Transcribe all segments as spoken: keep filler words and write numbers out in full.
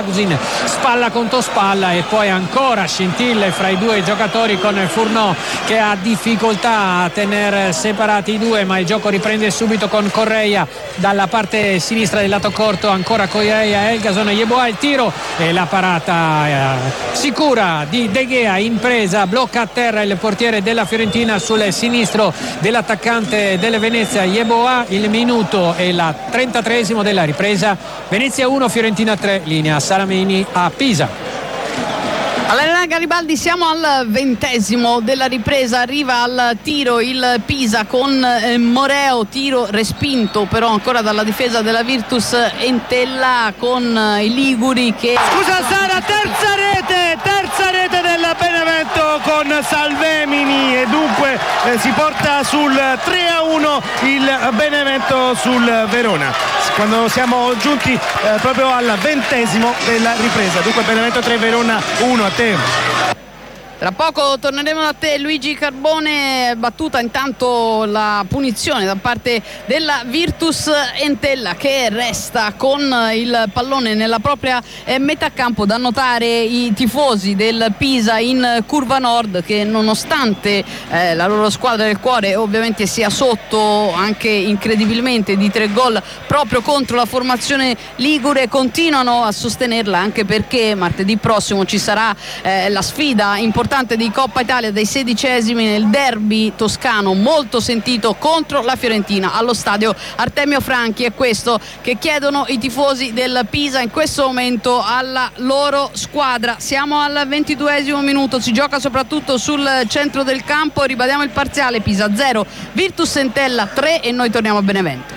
Leverkusen, spalla contro spalla, e poi ancora scintille fra i due giocatori con Fourneau che ha difficoltà a tenere separati i due, ma il gioco riprende subito con Correia dalla parte sinistra del lato corto, ancora Correia, Helgason, Yeboah, il tiro e la parata eh, sicura di De Gea in presa, blocca a terra il portiere della Fiorentina sul sinistro dell'attaccante delle Venezia Yeboah. Il minuto è la trentatreesimo della ripresa, Venezia uno Fiorentina tre, linea Salamini a Pisa. All'Arena Garibaldi siamo al ventesimo della ripresa, arriva al tiro il Pisa con eh, Moreo, tiro respinto però ancora dalla difesa della Virtus Entella, con eh, i liguri che... Scusa Sara, terza rete, terza rete del Benevento con Salvemini, e dunque eh, si porta sul tre a uno il Benevento sul Verona, quando siamo giunti eh, proprio al ventesimo della ripresa. Dunque Benevento tre, Verona uno. A te. Tra poco torneremo da te, Luigi Carbone. Battuta intanto la punizione da parte della Virtus Entella, che resta con il pallone nella propria eh, metà campo. Da notare i tifosi del Pisa in curva nord, che nonostante eh, la loro squadra del cuore ovviamente sia sotto anche incredibilmente di tre gol proprio contro la formazione ligure, continuano a sostenerla, anche perché martedì prossimo ci sarà eh, la sfida importante di Coppa Italia dei sedicesimi nel derby toscano molto sentito contro la Fiorentina allo stadio Artemio Franchi. È questo che chiedono i tifosi del Pisa in questo momento alla loro squadra. Siamo al ventiduesimo minuto, si gioca soprattutto sul centro del campo. Ribadiamo il parziale: Pisa zero, Virtus Entella tre, e noi torniamo a Benevento.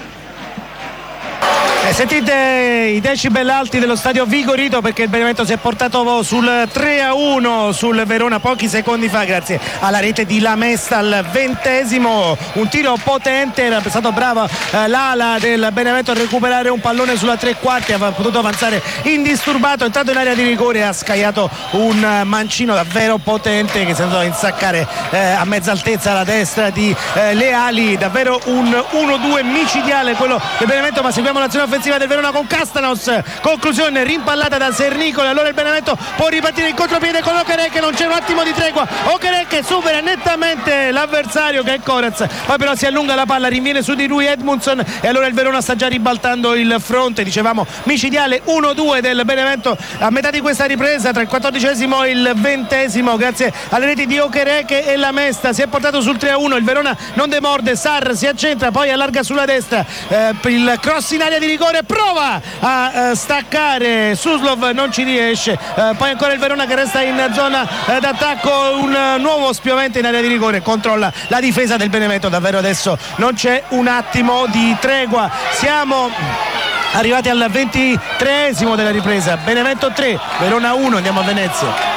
E sentite i decibel alti dello stadio vigorito, perché il Benevento si è portato sul tre a uno sul Verona pochi secondi fa grazie alla rete di Lamesta al ventesimo. Un tiro potente, era stato bravo eh, l'ala del Benevento a recuperare un pallone sulla tre quarti, aveva potuto avanzare indisturbato, è entrato in area di rigore e ha scagliato un mancino davvero potente che si è andato a insaccare eh, a mezza altezza la destra di eh, Leali. Davvero un uno due micidiale quello del Benevento, ma seguiamo l'azione offensiva del Verona con Castanos, conclusione rimpallata da Sernicoli. Allora il Benevento può ripartire in contropiede con Okereke, non c'è un attimo di tregua, Okereke supera nettamente l'avversario che è Koretz, poi però si allunga la palla, rinviene su di lui Edmundson, e allora il Verona sta già ribaltando il fronte. Dicevamo micidiale uno due del Benevento a metà di questa ripresa, tra il quattordicesimo e il ventesimo, grazie alle reti di Okereke e Lamesta. Si è portato sul tre a uno, il Verona non demorde, Sarr si accentra, poi allarga sulla destra, eh, il cross in area di rigore, prova a uh, staccare Suslov, non ci riesce, uh, poi ancora il Verona che resta in zona uh, d'attacco, un uh, nuovo spiovente in area di rigore, controlla la difesa del Benevento. Davvero adesso non c'è un attimo di tregua. Siamo arrivati al ventitreesimo della ripresa, Benevento tre, Verona uno. Andiamo a Venezia.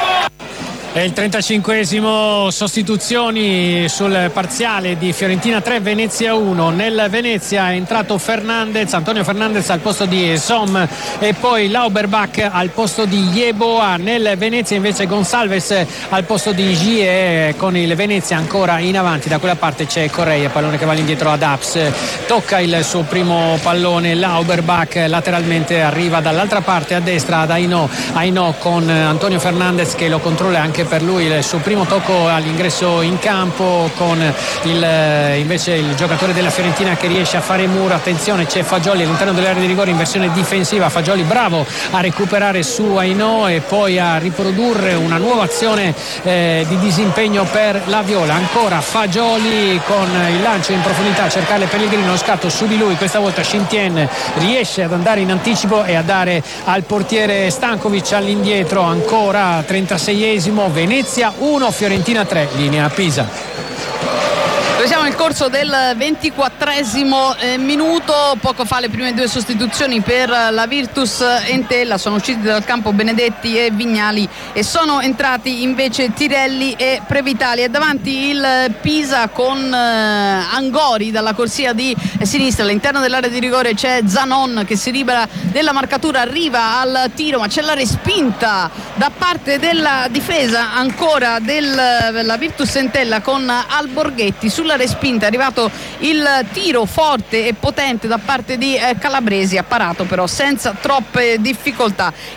È il trentacinquesimo, sostituzioni sul parziale di Fiorentina tre, Venezia uno. Nel Venezia è entrato Fernandez, Antonio Fernandez al posto di Som, e poi Lauberbach al posto di Yeboah. Nel Venezia invece Gonsalves al posto di Gie, con il Venezia ancora in avanti. Da quella parte c'è Correia, pallone che va all'indietro ad Aps, tocca il suo primo pallone Lauberbach, lateralmente arriva dall'altra parte a destra ad Aino, Aino con Antonio Fernandez che lo controlla anche per lui, il suo primo tocco all'ingresso in campo, con il, invece il giocatore della Fiorentina che riesce a fare muro. Attenzione, c'è Fagioli all'interno dell'area di rigore in versione difensiva, Fagioli bravo a recuperare su Aino e poi a riprodurre una nuova azione eh, di disimpegno per la Viola. Ancora Fagioli con il lancio in profondità a cercare Pellegrino, lo scatto su di lui, questa volta Shintian riesce ad andare in anticipo e a dare al portiere Stankovic all'indietro. Ancora trentaseiesimo, Venezia uno, Fiorentina tre, linea Pisa. Noi siamo nel corso del ventiquattresimo eh, minuto, poco fa le prime due sostituzioni per la Virtus Entella, sono usciti dal campo Benedetti e Vignali e sono entrati invece Tirelli e Previtali. È davanti il Pisa con eh, Angori dalla corsia di sinistra, all'interno dell'area di rigore c'è Zanon che si libera della marcatura, arriva al tiro ma c'è la respinta da parte della difesa ancora della Virtus Entella con Alborghetti. Sulla respinta è arrivato il tiro forte e potente da parte di eh, Calabresi, ha parato però senza troppe difficoltà